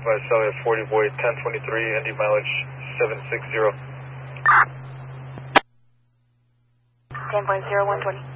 Charlie at 40 void 1023, Indy mileage 760. 10.0120.